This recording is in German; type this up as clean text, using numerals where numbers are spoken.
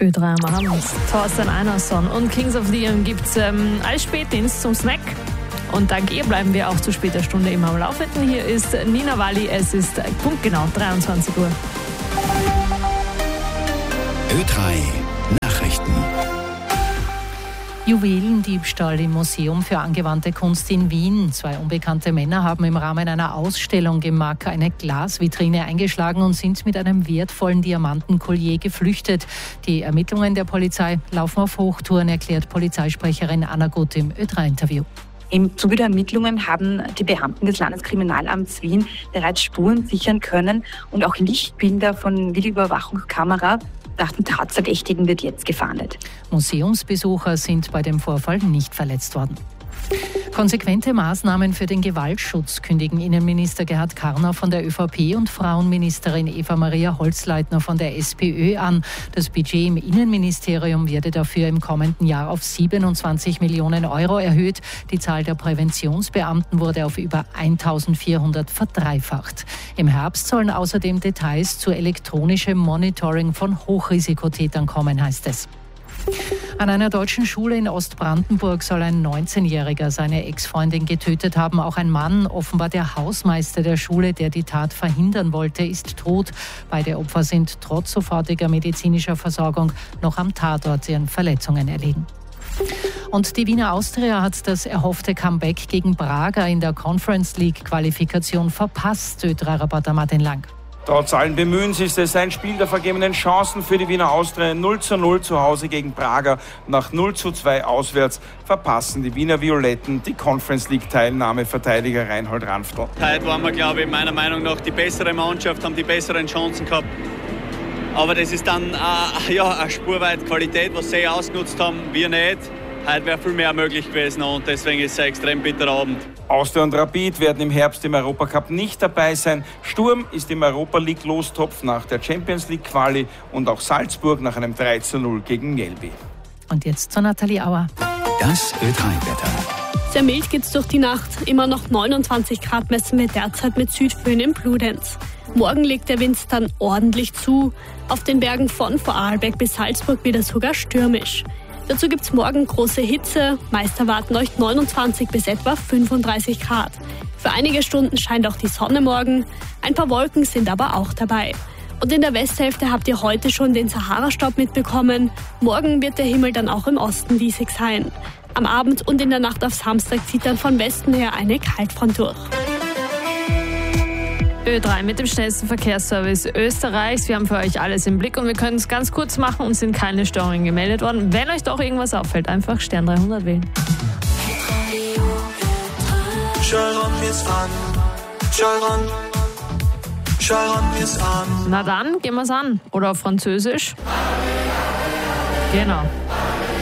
Ö3 am Abend. Thorsten Einerson und Kings of Leon gibt's als Spätdienst zum Snack. Und dank ihr bleiben wir auch zu später Stunde immer am Laufenden. Hier ist Nina Walli, es ist punktgenau 23 Uhr. Ö3 Nachrichten. Juwelendiebstahl im Museum für angewandte Kunst in Wien. 2 unbekannte Männer haben im Rahmen einer Ausstellung im MAK eine Glasvitrine eingeschlagen und sind mit einem wertvollen Diamantenkollier geflüchtet. Die Ermittlungen der Polizei laufen auf Hochtouren, erklärt Polizeisprecherin Anna Gut im Ö3-Interview. Im Zuge der Ermittlungen haben die Beamten des Landeskriminalamts Wien bereits Spuren sichern können und auch Lichtbilder von Videoüberwachungskamera. Nach dem Tatverdächtigen wird jetzt gefahndet. Museumsbesucher sind bei dem Vorfall nicht verletzt worden. Konsequente Maßnahmen für den Gewaltschutz kündigen Innenminister Gerhard Karner von der ÖVP und Frauenministerin Eva-Maria Holzleitner von der SPÖ an. Das Budget im Innenministerium werde dafür im kommenden Jahr auf 27 Millionen Euro erhöht. Die Zahl der Präventionsbeamten wurde auf über 1400 verdreifacht. Im Herbst sollen außerdem Details zu elektronischem Monitoring von Hochrisikotätern kommen, heißt es. An einer deutschen Schule in Ostbrandenburg soll ein 19-Jähriger seine Ex-Freundin getötet haben. Auch ein Mann, offenbar der Hausmeister der Schule, der die Tat verhindern wollte, ist tot. Beide Opfer sind trotz sofortiger medizinischer Versorgung noch am Tatort ihren Verletzungen erlegen. Und die Wiener Austria hat das erhoffte Comeback gegen Braga in der Conference League-Qualifikation verpasst. Ö3-Reporter Martin Lang. Trotz allen Bemühens ist es ein Spiel der vergebenen Chancen für die Wiener Austria. 0:0 zu Hause gegen Braga. Nach 0:2 auswärts verpassen die Wiener Violetten die Conference League Teilnahme. Verteidiger Reinhold Ranftl. Heute waren wir, glaube ich, meiner Meinung nach die bessere Mannschaft, haben die besseren Chancen gehabt. Aber das ist dann eine spurweit Qualität, was sie ausgenutzt haben, wir nicht. Heute wäre viel mehr möglich gewesen und deswegen ist es ein extrem bitterer Abend. Austria und Rapid werden im Herbst im Europacup nicht dabei sein. Sturm ist im Europa League Lostopf nach der Champions League Quali und auch Salzburg nach einem 3:0 gegen Mjällby. Und jetzt zur Nathalie Auer. Das Ö3-Wetter. Sehr mild geht's durch die Nacht. Immer noch 29 Grad messen wir derzeit mit Südböen in Bludenz. Morgen legt der Wind dann ordentlich zu. Auf den Bergen von Vorarlberg bis Salzburg wieder sogar stürmisch. Dazu gibt's morgen große Hitze. Meist erwarten euch 29 bis etwa 35 Grad. Für einige Stunden scheint auch die Sonne morgen. Ein paar Wolken sind aber auch dabei. Und in der Westhälfte habt ihr heute schon den Sahara-Staub mitbekommen. Morgen wird der Himmel dann auch im Osten diesig sein. Am Abend und in der Nacht auf Samstag zieht dann von Westen her eine Kaltfront durch. Ö3 mit dem schnellsten Verkehrsservice Österreichs. Wir haben für euch alles im Blick und wir können es ganz kurz machen und sind keine Störungen gemeldet worden. Wenn euch doch irgendwas auffällt, einfach Stern 300 wählen. Na dann, gehen wir's an. Oder auf Französisch. Genau.